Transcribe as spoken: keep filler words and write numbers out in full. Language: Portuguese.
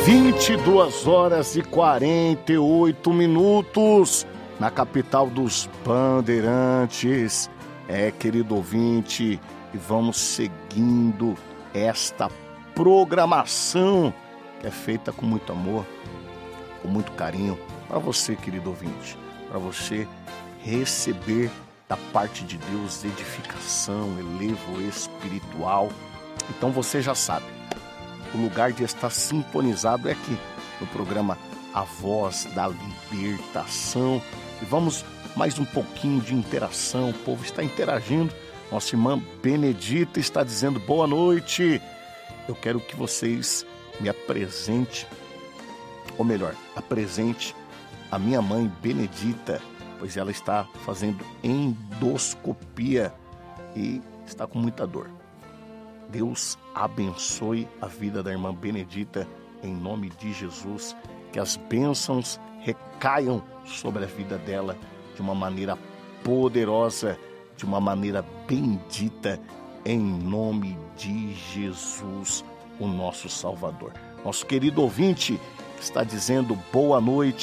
vinte e duas horas e quarenta e oito minutos na capital dos Bandeirantes. É, querido ouvinte, e vamos seguindo esta programação que é feita com muito amor, com muito carinho para você, querido ouvinte, para você receber da parte de Deus edificação, elevo espiritual. Então você já sabe, o lugar de estar sintonizado é aqui no programa A Voz da Libertação. E vamos mais um pouquinho de interação. O povo está interagindo. Nossa irmã Benedita está dizendo boa noite. Eu quero que vocês me apresentem, ou melhor, apresente a minha mãe Benedita, pois ela está fazendo endoscopia e está com muita dor. Deus abençoe a vida da irmã Benedita, em nome de Jesus, que as bênçãos recaiam sobre a vida dela de uma maneira poderosa, de uma maneira bendita, em nome de Jesus, o nosso Salvador. Nosso querido ouvinte está dizendo boa noite.